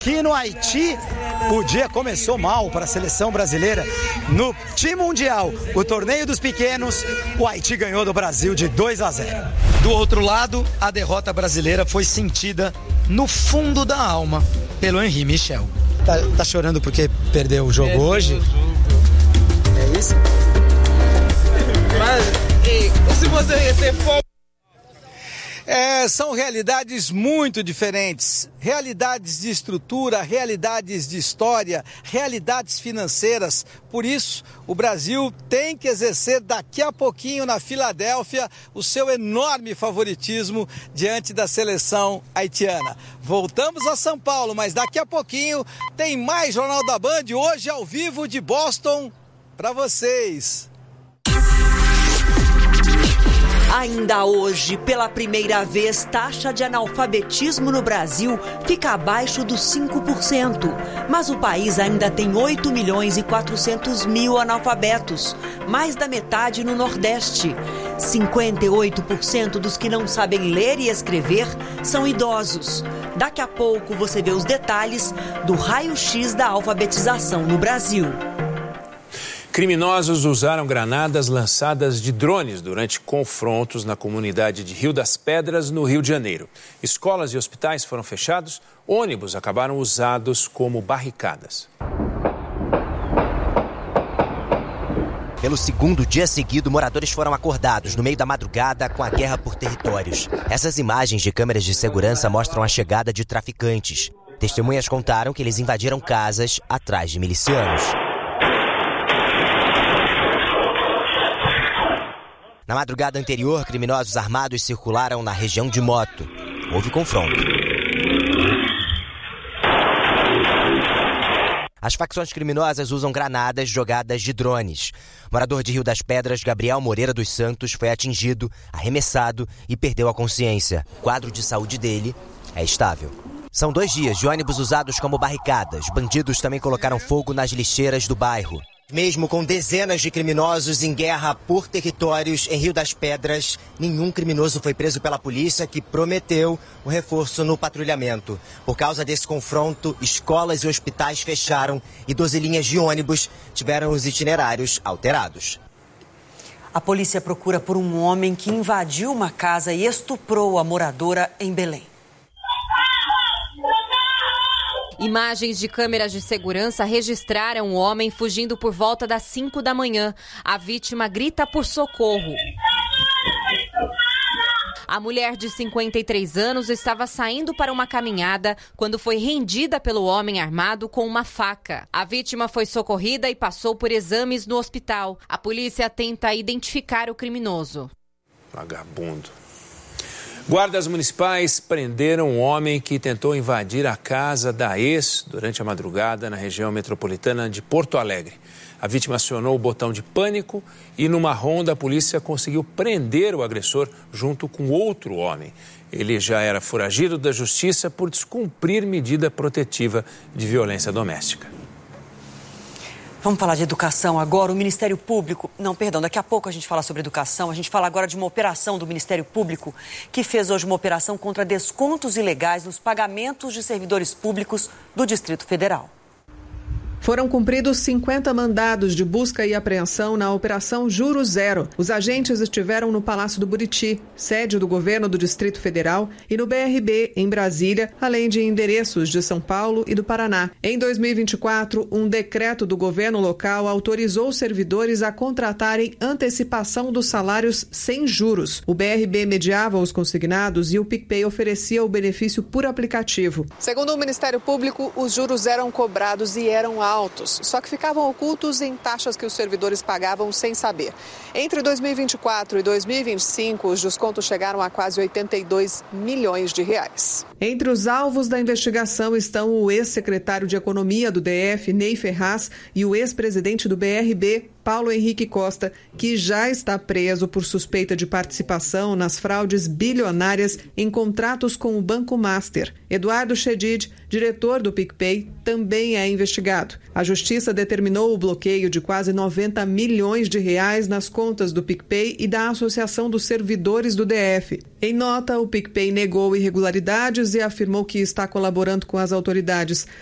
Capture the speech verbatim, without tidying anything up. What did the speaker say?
Aqui no Haiti, o dia começou mal para a seleção brasileira. No time mundial, o torneio dos pequenos, o Haiti ganhou do Brasil de dois a zero. Do outro lado, a derrota brasileira foi sentida no fundo da alma pelo Henri Michel. Tá, tá chorando porque perdeu o jogo perdeu hoje? O jogo. É isso? Mas, e, se você ter foco... É, são realidades muito diferentes, realidades de estrutura, realidades de história, realidades financeiras. Por isso, o Brasil tem que exercer daqui a pouquinho na Filadélfia o seu enorme favoritismo diante da seleção haitiana. Voltamos a São Paulo, mas daqui a pouquinho tem mais Jornal da Band, hoje ao vivo de Boston, para vocês. Ainda hoje, pela primeira vez, taxa de analfabetismo no Brasil fica abaixo dos cinco por cento. Mas o país ainda tem oito milhões e quatrocentos mil analfabetos, mais da metade no Nordeste. cinquenta e oito por cento dos que não sabem ler e escrever são idosos. Daqui a pouco você vê os detalhes do raio-x da alfabetização no Brasil. Criminosos usaram granadas lançadas de drones durante confrontos na comunidade de Rio das Pedras, no Rio de Janeiro. Escolas e hospitais foram fechados, ônibus acabaram usados como barricadas. Pelo segundo dia seguido, moradores foram acordados no meio da madrugada com a guerra por territórios. Essas imagens de câmeras de segurança mostram a chegada de traficantes. Testemunhas contaram que eles invadiram casas atrás de milicianos. Na madrugada anterior, criminosos armados circularam na região de moto. Houve confronto. As facções criminosas usam granadas jogadas de drones. Morador de Rio das Pedras, Gabriel Moreira dos Santos, foi atingido, arremessado e perdeu a consciência. O quadro de saúde dele é estável. São dois dias de ônibus usados como barricadas. Bandidos também colocaram fogo nas lixeiras do bairro. Mesmo com dezenas de criminosos em guerra por territórios em Rio das Pedras, nenhum criminoso foi preso pela polícia, que prometeu um reforço no patrulhamento. Por causa desse confronto, escolas e hospitais fecharam e doze linhas de ônibus tiveram os itinerários alterados. A polícia procura por um homem que invadiu uma casa e estuprou a moradora em Belém. Imagens de câmeras de segurança registraram o homem fugindo por volta das cinco da manhã. A vítima grita por socorro. A mulher de cinquenta e três anos estava saindo para uma caminhada quando foi rendida pelo homem armado com uma faca. A vítima foi socorrida e passou por exames no hospital. A polícia tenta identificar o criminoso. Vagabundo. Guardas municipais prenderam um homem que tentou invadir a casa da ex durante a madrugada na região metropolitana de Porto Alegre. A vítima acionou o botão de pânico e, numa ronda, a polícia conseguiu prender o agressor junto com outro homem. Ele já era foragido da justiça por descumprir medida protetiva de violência doméstica. Vamos falar de educação agora. O Ministério Público... Não, perdão, daqui a pouco a gente fala sobre educação. A gente fala agora de uma operação do Ministério Público que fez hoje uma operação contra descontos ilegais nos pagamentos de servidores públicos do Distrito Federal. Foram cumpridos cinquenta mandados de busca e apreensão na Operação Juro Zero. Os agentes estiveram no Palácio do Buriti, sede do governo do Distrito Federal, e no B R B, em Brasília, além de endereços de São Paulo e do Paraná. Em dois mil e vinte e quatro, um decreto do governo local autorizou os servidores a contratarem antecipação dos salários sem juros. O B R B mediava os consignados e o PicPay oferecia o benefício por aplicativo. Segundo o Ministério Público, os juros eram cobrados e eram altos. altos, só que ficavam ocultos em taxas que os servidores pagavam sem saber. Entre dois mil e vinte e quatro e dois mil e vinte e cinco, os descontos chegaram a quase oitenta e dois milhões de reais. Entre os alvos da investigação estão o ex-secretário de Economia do D F, Ney Ferraz, e o ex-presidente do B R B, Paulo Henrique Costa, que já está preso por suspeita de participação nas fraudes bilionárias em contratos com o Banco Master. Eduardo Chedid, diretor do PicPay, também é investigado. A Justiça determinou o bloqueio de quase noventa milhões de reais nas contas do PicPay e da Associação dos Servidores do D F. Em nota, o PicPay negou irregularidades e afirmou que está colaborando com as autoridades.